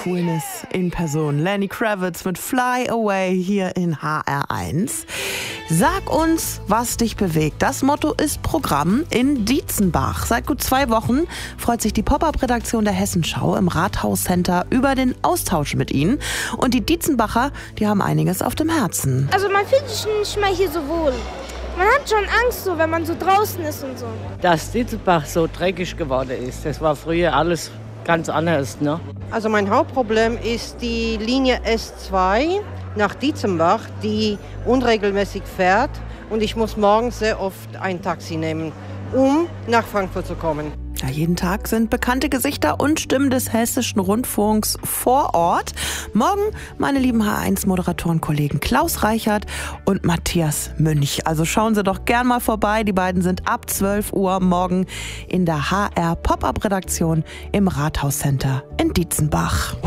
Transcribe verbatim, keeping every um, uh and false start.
Coolness in Person. Lenny Kravitz mit Fly Away hier in H R eins. Sag uns, was dich bewegt. Das Motto ist Programm in Dietzenbach. Seit gut zwei Wochen freut sich die Pop-Up-Redaktion der Hessenschau im Rathaus-Center über den Austausch mit Ihnen. Und die Dietzenbacher, die haben einiges auf dem Herzen. Also man fühlt sich nicht mehr hier so wohl. Man hat schon Angst, so, wenn man so draußen ist und so. Dass Dietzenbach so dreckig geworden ist, das war früher alles ganz anders, ne? Also mein Hauptproblem ist die Linie S zwei nach Dietzenbach, die unregelmäßig fährt. Und ich muss morgens sehr oft ein Taxi nehmen, um nach Frankfurt zu kommen. Ja, jeden Tag sind bekannte Gesichter und Stimmen des Hessischen Rundfunks vor Ort. Morgen meine lieben H eins Moderatorenkollegen Klaus Reichert und Matthias Münch. Also schauen Sie doch gern mal vorbei. Die beiden sind ab zwölf Uhr morgen in der H R Pop-Up-Redaktion im Rathaus-Center in Dietzenbach.